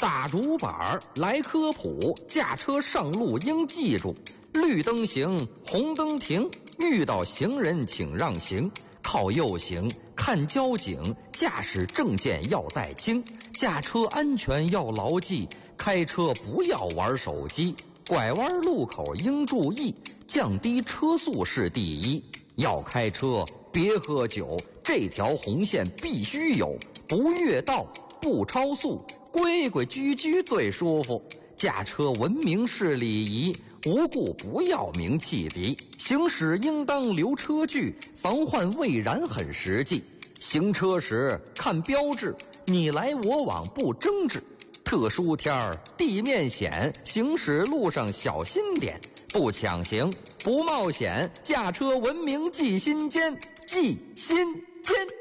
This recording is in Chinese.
大竹板来科普，驾车上路应记住：绿灯行，红灯停，遇到行人请让行，靠右行，看交警，驾驶证件要带清，驾车安全要牢记，开车不要玩手机，拐弯路口应注意，降低车速是第一。要开车别喝酒，这条红线必须有，不越道，不超速，规规矩矩最舒服。驾车文明是礼仪，无故不要鸣汽笛，行驶应当留车距，防患未然很实际。行车时看标志，你来我往不争执。特殊天儿地面险，行驶路上小心点，不抢行，不冒险，驾车文明记心间，记心间。